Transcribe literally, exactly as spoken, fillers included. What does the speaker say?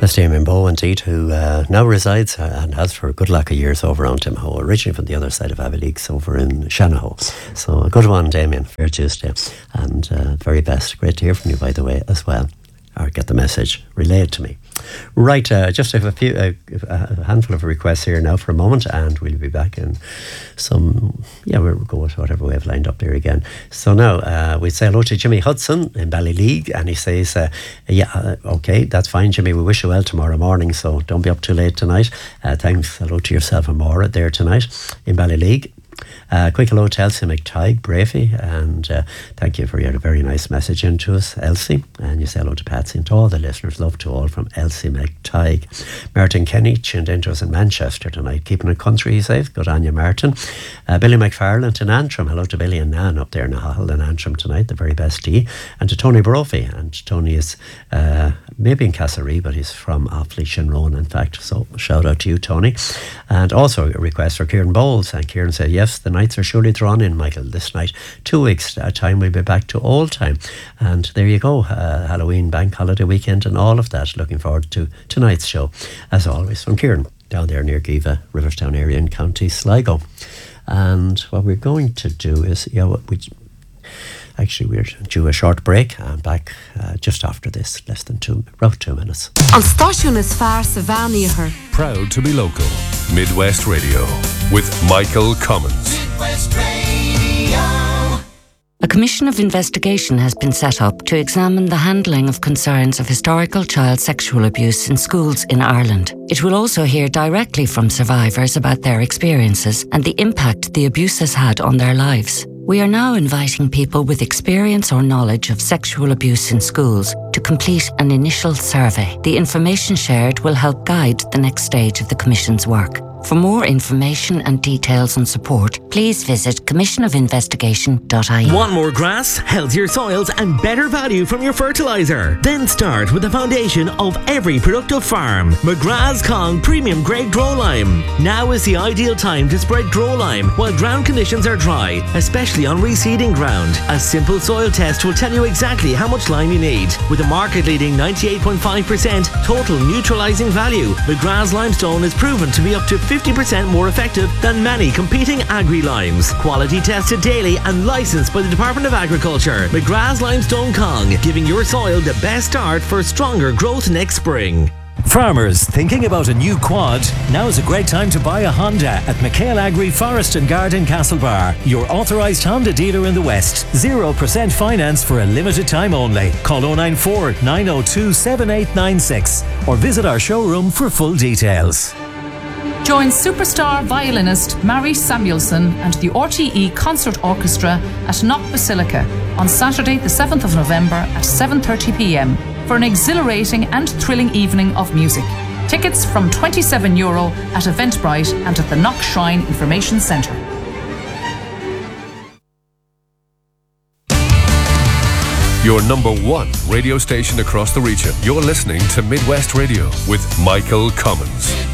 That's Damien Bowe, indeed, who uh, now resides uh, and has for a good lack of years over on Timho, originally from the other side of Avileaks over in Shanaho. So a good one, Damien, fair Tuesday. And uh, very best. Great to hear from you, by the way, as well. Or get the message relayed to me. Right, uh, just have a few, uh, a handful of requests here now for a moment, and we'll be back in some, yeah, we'll go with whatever we have lined up there again. So now, uh, we say hello to Jimmy Hudson in Ballyleague, and he says, uh, yeah, uh, okay, that's fine, Jimmy, we wish you well tomorrow morning, so don't be up too late tonight. Uh, thanks, hello to yourself and Maura there tonight in Ballyleague. Uh, quick hello to Elsie McTighe, Brafey, and uh, thank you for your very nice message into us, Elsie. And you say hello to Patsy and to all the listeners. Love to all from Elsie McTighe. Martin Kenny tuned into us in Manchester tonight, keeping it country, he says. Good on you, Martin. Uh, Billy McFarland in Antrim. Hello to Billy and Nan up there in Ahal in Antrim tonight, the very best to you. And to Tony Brophy. And Tony is uh, maybe in Castlereagh, but he's from Offaly Shinrone, in fact. So shout out to you, Tony. And also a request for Kieran Bowles. And Kieran said, yes, the nights are surely drawn in, Michael, this night. Two weeks uh, time we'll be back to old time. And there you go, uh, Halloween, bank holiday weekend and all of that. Looking forward to tonight's show, as always, from Kieran, down there near Giva, Riverstown area in County Sligo. And what we're going to do is, yeah, what we actually we're due a short break and back uh, just after this, less than two, about two minutes. On Station is far Savannah. Proud to be local. Midwest Radio with Michael Cummins. Midwest Radio. A commission of investigation has been set up to examine the handling of concerns of historical child sexual abuse in schools in Ireland. It will also hear directly from survivors about their experiences and the impact the abuse has had on their lives. We are now inviting people with experience or knowledge of sexual abuse in schools to complete an initial survey. The information shared will help guide the next stage of the Commission's work. For more information and details on support, please visit commission of investigation dot I E. Want more grass, healthier soils and better value from your fertiliser? Then start with the foundation of every productive farm. McGrath's Kong Premium Grade Grow Lime. Now is the ideal time to spread Grow Lime while ground conditions are dry, especially on reseeding ground. A simple soil test will tell you exactly how much lime you need. With a market-leading ninety-eight point five percent total neutralising value, McGrath's Limestone is proven to be up to fifty percent more effective than many competing agri-limes. Quality tested daily and licensed by the Department of Agriculture. McGrath's Limestone Kong, giving your soil the best start for stronger growth next spring. Farmers thinking about a new quad? Now is a great time to buy a Honda at McHale Agri Forest and Garden Castlebar, your authorised Honda dealer in the West. zero percent finance for a limited time only. Call oh nine four, nine oh two, seven eight nine six or visit our showroom for full details. Join superstar violinist Mary Samuelson and the R T E Concert Orchestra at Knock Basilica on Saturday the seventh of November at seven thirty p m for an exhilarating and thrilling evening of music. Tickets from twenty-seven euro at Eventbrite and at the Knock Shrine Information Centre. Your number one radio station across the region. You're listening to Midwest Radio with Michael Cummins.